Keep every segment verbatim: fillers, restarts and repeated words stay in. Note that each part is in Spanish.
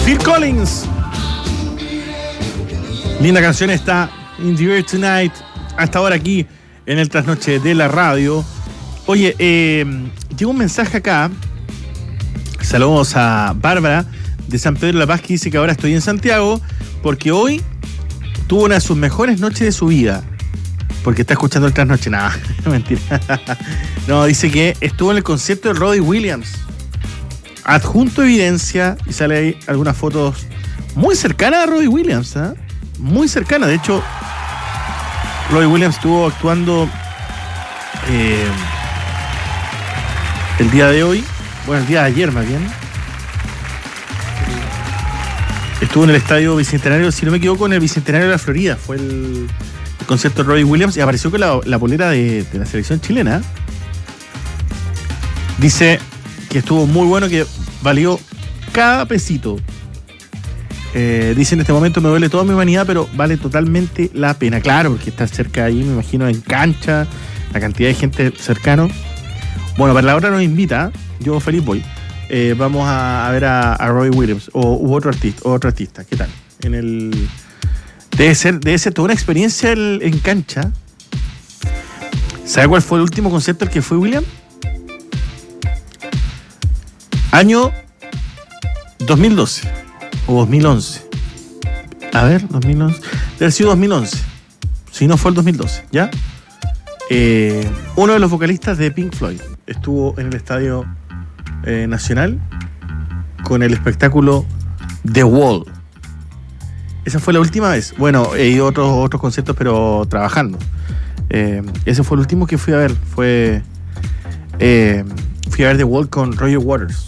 Phil Collins. Linda canción está, In the Air Tonight. Hasta ahora aquí en el Trasnoche de la Radio. Oye, eh, llegó un mensaje acá. Saludos a Bárbara de San Pedro de la Paz, que dice que ahora estoy en Santiago porque hoy tuvo una de sus mejores noches de su vida. Porque está escuchando el Trasnoche. Nada, no, mentira. No, dice que estuvo en el concierto de Robbie Williams. Adjunto evidencia, y sale ahí algunas fotos muy cercanas a Robbie Williams, ¿eh? Muy cercana. De hecho, Robbie Williams estuvo actuando eh, el día de hoy, bueno, el día de ayer más bien. Estuvo en el Estadio Bicentenario, si no me equivoco, en el Bicentenario de la Florida. Fue el, el concierto de Robbie Williams y apareció con la, la polera de, de la selección chilena. Dice que estuvo muy bueno, que valió cada pesito. Eh, dice, en este momento me duele toda mi humanidad, pero vale totalmente la pena. Claro, porque está cerca ahí, me imagino, en cancha, la cantidad de gente cercano. Bueno, para la hora nos invita, yo feliz voy. Eh, vamos a, a ver a, a Robbie Williams o u otro artista, o otro artista. ¿Qué tal? En el debe ser, debe ser toda una experiencia el, en cancha. ¿Sabe cuál fue el último concierto al que fue William? Año dos mil doce o dos mil once. A ver, dos mil once. Debe haber sido dos mil once. Si no fue el dos mil doce, ¿ya? Eh, uno de los vocalistas de Pink Floyd estuvo en el Estadio eh, Nacional con el espectáculo The Wall. Esa fue la última vez. Bueno, he ido a otros, otros conciertos, pero trabajando. Eh, ese fue el último que fui a ver. Fue eh, fui a ver The Wall con Roger Waters.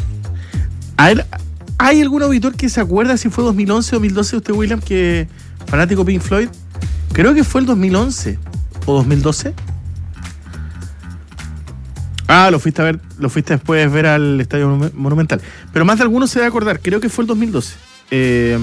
¿Hay algún auditor que se acuerda si fue dos mil once o dos mil doce usted, William, que fanático Pink Floyd? Creo que fue el dos mil once o dos mil doce. Ah, lo fuiste a ver, lo fuiste después a ver al Estadio Monumental. Pero más de alguno se debe acordar, creo que fue el dos mil doce. Eh,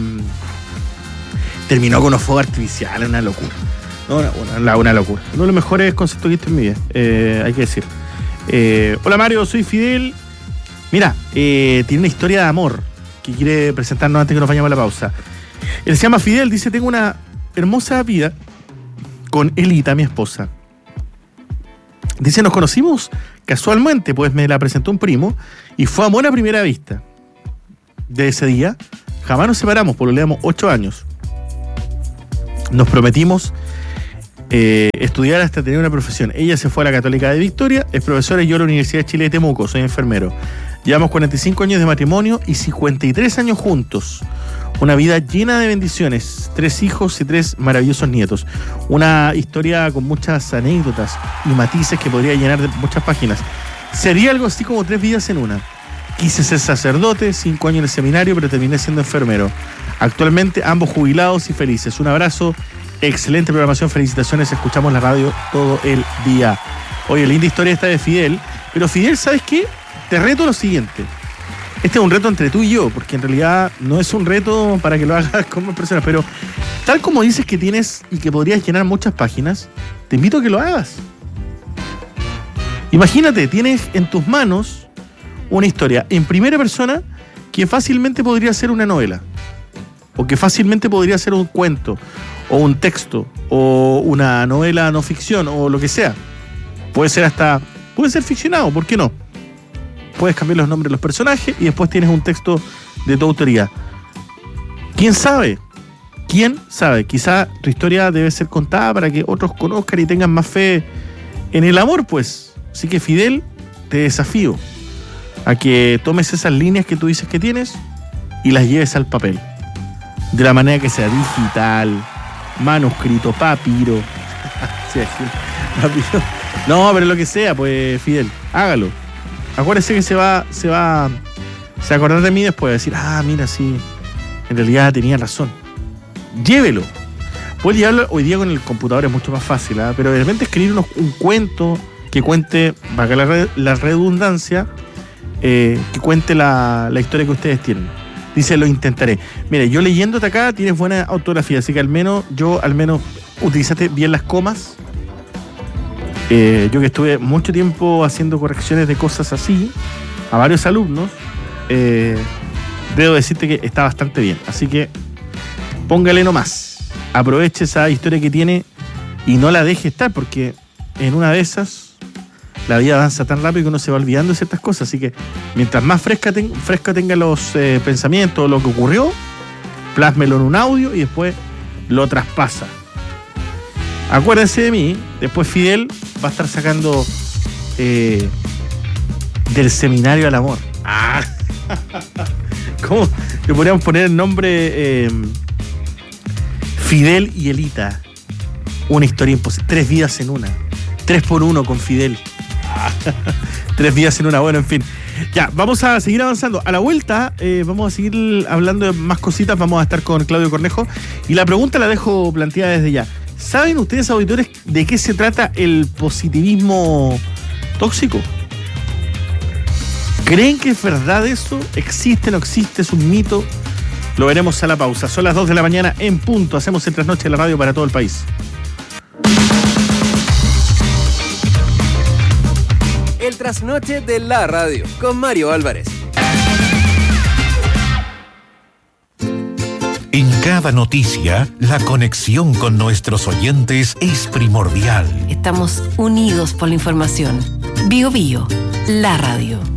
terminó con unos fuegos artificiales, una locura. No, una, una, una locura. Uno de los mejores conciertos que he visto en mi vida, eh, hay que decir. Eh, hola Mario, soy Fidel. Mira, eh, tiene una historia de amor que quiere presentarnos antes que nos vayamos a la pausa. Él se llama Fidel, dice, tengo una hermosa vida con Elita, mi esposa. Dice, nos conocimos casualmente, pues me la presentó un primo y fue amor a primera vista. De ese día, jamás nos separamos, por lo leamos ocho años. Nos prometimos eh, estudiar hasta tener una profesión. Ella se fue a la Católica de Victoria, es profesora y yo a la Universidad de Chile de Temuco, soy enfermero. Llevamos cuarenta y cinco años de matrimonio y cincuenta y tres años juntos. Una vida llena de bendiciones, tres hijos y tres maravillosos nietos. Una historia con muchas anécdotas y matices que podría llenar de muchas páginas. Sería algo así como tres vidas en una. Quise ser sacerdote, cinco años en el seminario, pero terminé siendo enfermero. Actualmente ambos jubilados y felices. Un abrazo, excelente programación, felicitaciones, escuchamos la radio todo el día. Oye, linda historia esta de Fidel, pero Fidel, ¿sabes qué? Te reto lo siguiente. Este es un reto entre tú y yo, porque en realidad no es un reto para que lo hagas con más personas, pero tal como dices que tienes y que podrías llenar muchas páginas, te invito a que lo hagas. Imagínate, tienes en tus manos una historia en primera persona que fácilmente podría ser una novela, o que fácilmente podría ser un cuento, o un texto, o una novela no ficción, o lo que sea. Puede ser hasta, puede ser ficcionado, ¿por qué no? Puedes cambiar los nombres de los personajes y después tienes un texto de tu autoría. ¿Quién sabe? ¿Quién sabe? Quizá tu historia debe ser contada para que otros conozcan y tengan más fe en el amor, pues. Así que, Fidel, te desafío a que tomes esas líneas que tú dices que tienes y las lleves al papel. De la manera que sea digital, manuscrito, papiro. Sí, papiro. No, pero lo que sea, pues, Fidel, hágalo. Acuérdese que se va, se va, se va a acordar de mí después, de decir, ah, mira, sí, en realidad tenía razón. Llévelo. Puedes llevarlo hoy día con el computador, es mucho más fácil, ¿eh? Pero de repente escribir unos, un cuento que cuente, valga la, la redundancia, eh, que cuente la, la historia que ustedes tienen. Dice, lo intentaré. Mire, yo leyéndote acá tienes buena ortografía, así que al menos, yo al menos utilizaste bien las comas. Eh, yo que estuve mucho tiempo haciendo correcciones de cosas así a varios alumnos, eh, debo decirte que está bastante bien. Así que póngale nomás. Aproveche esa historia que tiene y no la deje estar, porque en una de esas la vida avanza tan rápido que uno se va olvidando de ciertas cosas. Así que mientras más fresca, ten, fresca tenga los eh, pensamientos, lo que ocurrió, plásmelo en un audio y después lo traspasa. Acuérdense de mí, después Fidel va a estar sacando eh, del seminario al amor. Ah. ¿Cómo? Le podríamos poner el nombre eh, Fidel y Elita. Una historia imposible. Tres vidas en una. Tres por uno con Fidel. Ah. Tres vidas en una. Bueno, en fin. Ya, vamos a seguir avanzando. A la vuelta eh, vamos a seguir hablando de más cositas. Vamos a estar con Claudio Cornejo. Y la pregunta la dejo planteada desde ya. ¿Saben ustedes, auditores, de qué se trata el positivismo tóxico? ¿Creen que es verdad eso? ¿Existe, no existe? ¿Es un mito? Lo veremos a la pausa. Son las dos de la mañana en punto. Hacemos el trasnoche de la radio para todo el país. El trasnoche de la radio con Mario Álvarez. En cada noticia, la conexión con nuestros oyentes es primordial. Estamos unidos por la información. Bio Bio, la radio.